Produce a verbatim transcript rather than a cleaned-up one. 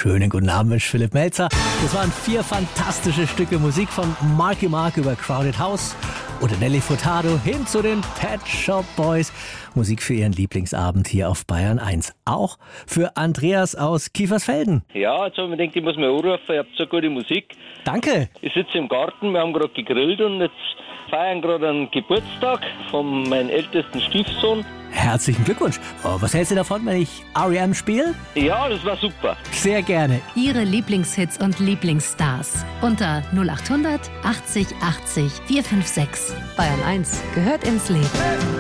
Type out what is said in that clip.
Schönen guten Abend, Mensch, Philipp Melzer. Das waren vier fantastische Stücke Musik von Marky Mark über Crowded House oder Nelly Furtado hin zu den Pet Shop Boys. Musik für Ihren Lieblingsabend hier auf Bayern eins. Auch für Andreas aus Kiefersfelden. Ja, jetzt habe ich mir gedacht, ich muss mal anrufen, ihr habt so gute Musik. Danke. Ich sitze im Garten, wir haben gerade gegrillt und jetzt feiern gerade einen Geburtstag von meinem ältesten Stiefsohn. Herzlichen Glückwunsch. Oh, was hältst du davon, wenn ich R E M spiele? Ja, das war super. Sehr gerne. Ihre Lieblingshits und Lieblingsstars unter null acht hundert achtzig achtzig vier fünf sechs. Bayern eins gehört ins Leben.